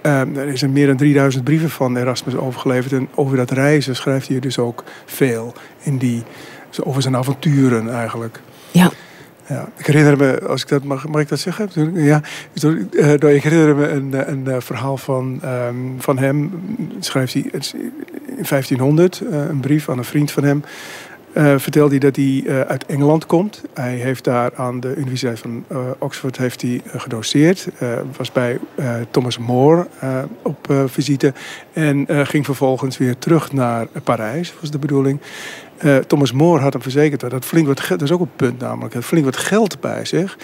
Er zijn meer dan 3000 brieven van Erasmus overgeleverd. En over dat reizen schrijft hij dus ook veel. Over zijn avonturen eigenlijk. Ja. Ja, ik herinner me, als ik dat mag ik dat zeggen? Ja, ik herinner me een verhaal van hem. Schrijft hij in 1500 een brief aan een vriend van hem. Vertelde hij dat hij uit Engeland komt. Hij heeft daar aan de Universiteit van Oxford gedoceerd. Was bij Thomas More op visite. En ging vervolgens weer terug naar Parijs, was de bedoeling. Thomas More had hem verzekerd dat dat is ook een punt namelijk, dat flink wat geld bij zich.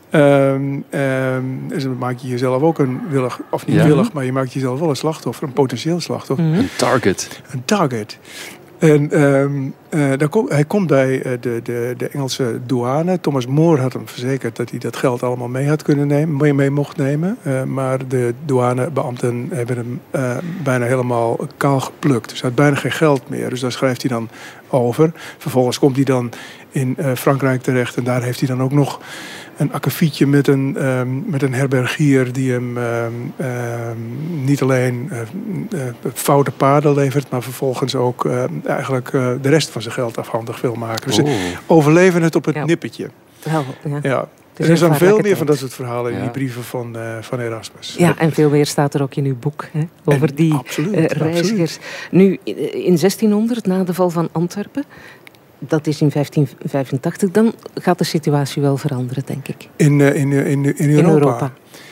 Dus dan maak je jezelf ook een willig, of niet willig, maar je maakt jezelf wel een slachtoffer, een potentieel slachtoffer. Een target. Een target. En hij komt bij de Engelse douane. Thomas More had hem verzekerd dat hij dat geld allemaal mee mocht nemen. Maar de douanebeambten hebben hem bijna helemaal kaal geplukt. Dus hij had bijna geen geld meer. Dus daar schrijft hij dan over. Vervolgens komt hij dan in Frankrijk terecht. En daar heeft hij dan ook nog een akkefietje met een herbergier die hem niet alleen foute paarden levert, maar vervolgens ook eigenlijk de rest van zijn geld afhandig wil maken. Dus ze overleven het op het nippertje. Wel, ja. Er zijn veel meer van dat soort verhalen in die brieven van Erasmus. Ja, en veel meer staat er ook in uw boek over die reizigers. Nu, in 1600, na de val van Antwerpen, dat is in 1585, dan gaat de situatie wel veranderen, denk ik. In Europa?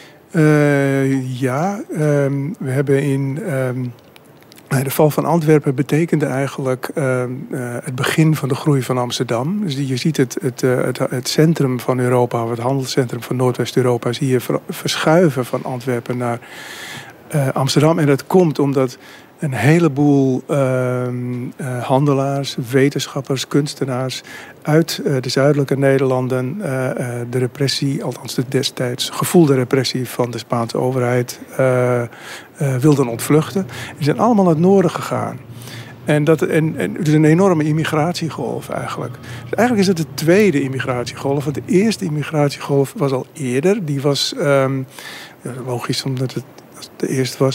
We hebben de val van Antwerpen betekende eigenlijk het begin van de groei van Amsterdam. Dus je ziet het centrum van Europa, het handelscentrum van Noordwest-Europa, zie je verschuiven van Antwerpen naar Amsterdam. En dat komt omdat een heleboel handelaars, wetenschappers, kunstenaars uit de zuidelijke Nederlanden de repressie, althans de destijds gevoelde repressie van de Spaanse overheid, wilden ontvluchten. Die zijn allemaal naar het noorden gegaan. En dus een enorme immigratiegolf eigenlijk. Dus eigenlijk is het de tweede immigratiegolf. Want de eerste immigratiegolf was al eerder. Die was logisch omdat het de eerste was.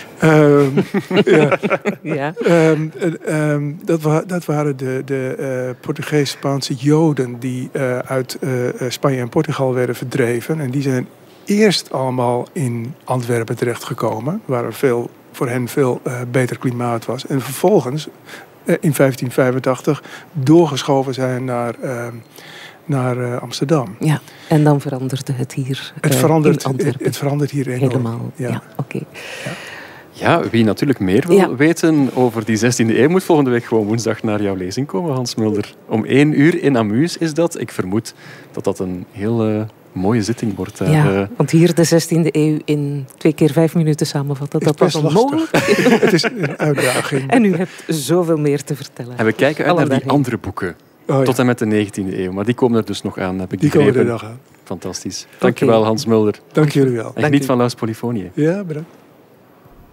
Dat waren de Portugees-Spaanse Joden die uit Spanje en Portugal werden verdreven. En die zijn eerst allemaal in Antwerpen terechtgekomen, waar er voor hen veel beter klimaat was. En vervolgens in 1585 doorgeschoven zijn naar Amsterdam. Ja, en dan veranderde het hier in Antwerpen. Het verandert hier helemaal. Ja, oké. Ja, wie natuurlijk meer wil weten over die 16e eeuw, moet volgende week gewoon woensdag naar jouw lezing komen, Hans Mulder. Om 1 uur in Amuus is dat. Ik vermoed dat dat een heel mooie zitting wordt. Ja, want hier de 16e eeuw in 2 keer 5 minuten samenvatten, dat was onmogelijk. Het is een uitdaging. En u hebt zoveel meer te vertellen. En we kijken uit naar die andere boeken. Tot en met de 19e eeuw. Maar die komen er dus nog aan, heb ik begrepen. Die komen er nog aan. Fantastisch. Dankjewel, Hans Mulder. Dank jullie wel. En geniet van Laus Polyfonie. Ja, bedankt.